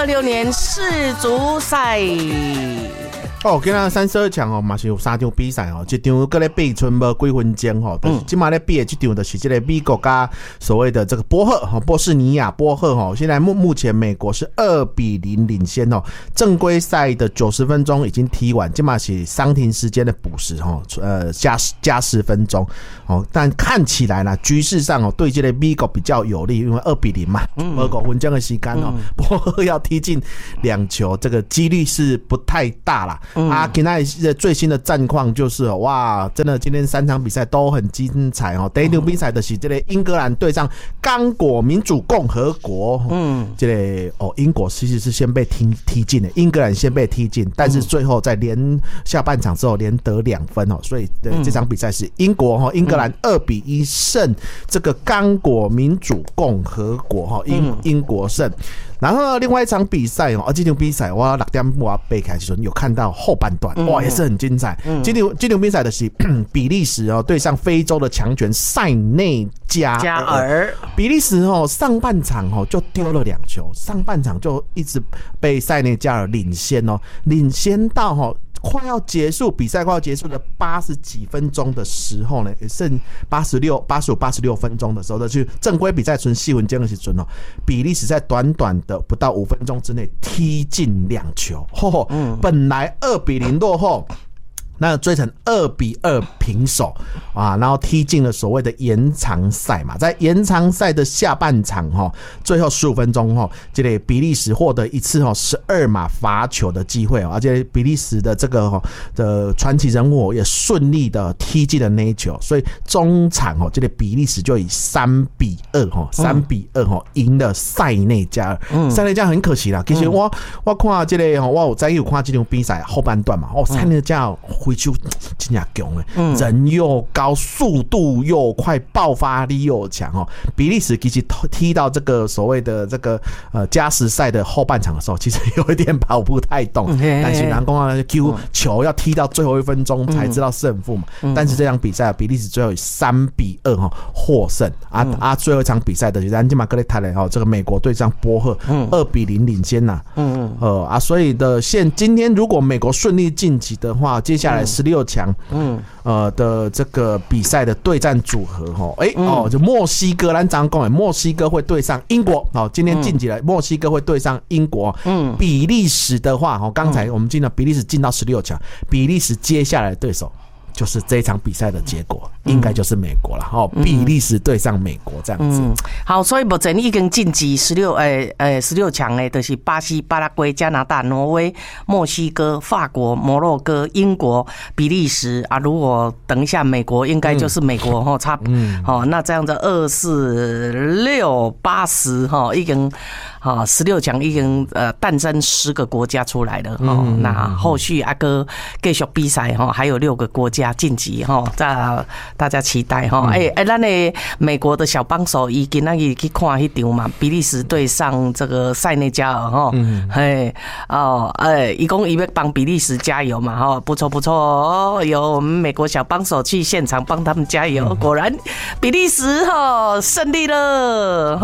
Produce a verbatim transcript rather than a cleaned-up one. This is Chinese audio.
二六年世足赛。 哦，今仔三十二强哦，嘛是有三场比赛哦，一场搁咧比剩无几分钟吼，就是今嘛咧比的这场就是这个美国加所谓的这个波赫哈波士尼亚波赫哈，现在目目前美国是二比零领先哦，正规赛的九十分钟已经踢完，今嘛是伤停时间的补时哈，呃加加十分钟哦，但看起来呢，局势上哦对这个美国比较有利，因为二比零嘛，美国分钟的时间哦，波赫要踢进两球，这个几率是不太大啦。嗯、啊，今天的最新的战况就是哇，真的今天三场比赛都很精彩哦。第一场比赛的是这个英格兰对上刚果民主共和国，嗯，这个哦，英国其实是先被踢踢进的，英格兰先被踢进，但是最后在连下半场之后连得两分哦，所以对这场比赛是英国哈，英格兰二比一胜这个刚果民主共和国哈，英英国胜。然后另外一场比赛哦，这场比赛我六点我背开始有看到后半段，哇，也是很精彩。嗯、这场这场比赛的是比利时哦对上非洲的强权塞内加加尔。 比利时哦上半场哦就丢了两球，上半场就一直被塞内加尔领先哦，领先到哦。快要结束比赛，快要结束的八十几分钟的时候呢，也剩八十六、八十五、八十六分钟的时候呢，去正规比赛存四分钟的时候哦，比利时在短短的不到五分钟之内踢进两球，吼，本来二比零落后。那追成二比二平手啊，然后踢进了所谓的延长赛嘛，在延长赛的下半场哈，最后十五分钟哈，这个比利时获得一次哈十二码罚球的机会，而且比利时的这个哈的传奇人物也顺利的踢进了那一球，所以中场哈，这个比利时就以三比二哈，三比二哈赢了塞内加尔。嗯，塞内加尔很可惜啦，其实我我看这个哈，我有在有看这场比赛后半段嘛，哦，塞内加尔。回球真的强诶，人又高，速度又快，爆发力又强哦。比利时其实踢到这个所谓的这个呃加时赛的后半场的时候，其实有一点跑不太动，嗯、但是人讲啊，几乎球要踢到最后一分钟才知道胜负嘛。嗯、但是这场比赛，比利时最后以三比二哈获胜啊、嗯、啊！最后一场比赛的就是咱今嘛跟你谈了哈，这个美国对上波赫，二比零领先呐。嗯嗯呃啊，所以的现今天如果美国顺利晋级的话，接下来十六强，嗯，呃的这个比赛的对战组合，哈，哎、欸、哦，就墨西哥，咱常讲，墨西哥会对上英国，好，今天晋级了，墨西哥会对上英国，嗯，比利时的话，哈，刚才我们进了比利时进到十六强，比利时接下来的对手。就是这一场比赛的结果，应该就是美国了哈，比利时对上美国这样子。嗯、 好，所以目前已经晋级十六诶诶十六强诶，就是巴西、巴拉圭、加拿大、挪威、墨西哥、法国、摩洛哥、英国、比利时啊。如果等一下美国，应该就是美国哈、嗯，差嗯，好，那这样子二四六八十哈，已经。好，十六强已经呃诞生十个国家出来了哈、嗯哦，那后续阿哥继续比赛哈，还有六个国家晋级哈，大大家期待哈。哎、嗯、哎，咱、欸、的美国的小帮手伊今仔日去看迄场嘛，比利时对上这个塞内加尔哈，嗯，嘿哦，哎，伊讲伊要帮比利时加油嘛哈，不错不错哦，有我们美国小帮手去现场帮他们加油，果然比利时哈胜利了。